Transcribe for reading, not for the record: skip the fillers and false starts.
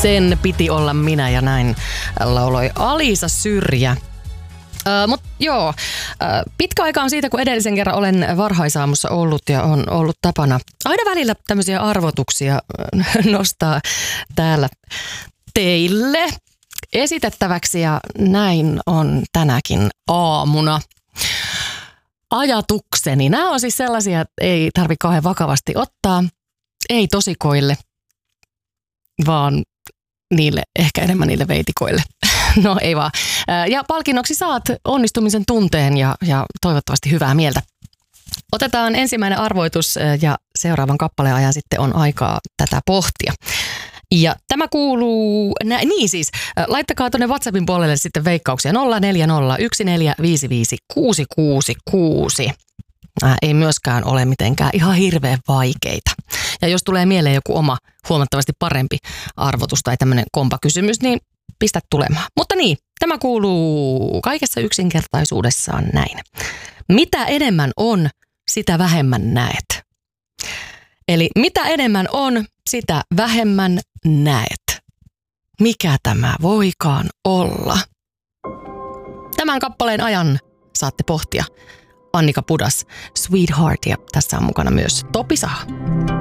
Sen piti olla minä ja näin lauloi Alisa Syrjä. Mutta joo, pitkä aika on siitä, kun edellisen kerran olen varhaisaamussa ollut ja on ollut tapana aina välillä tämmöisiä arvotuksia nostaa täällä teille esitettäväksi ja näin on tänäkin aamuna. Ajatukseni. Nämä on siis sellaisia, että ei tarvitse kauhean vakavasti ottaa, ei tosikoille, vaan ehkä enemmän niille veitikoille. No ei vaan. Ja palkinnoksi saat onnistumisen tunteen ja toivottavasti hyvää mieltä. Otetaan ensimmäinen arvoitus ja seuraavan kappaleen ajan sitten on aikaa tätä pohtia. Ja tämä kuuluu, niin siis, laittakaa tuonne WhatsAppin puolelle sitten veikkauksia 0401455666. Ei myöskään ole mitenkään ihan hirveän vaikeita. Ja jos tulee mieleen joku oma huomattavasti parempi arvotus tai tämmöinen kompakysymys, niin pistä tulemaan. Mutta niin, tämä kuuluu kaikessa yksinkertaisuudessaan näin. Mitä enemmän on, sitä vähemmän näet. Eli mitä enemmän on, sitä vähemmän näet. Mikä tämä voikaan olla? Tämän kappaleen ajan saatte pohtia. Annika Pudas, Sweetheart, ja tässä on mukana myös Topi Saha.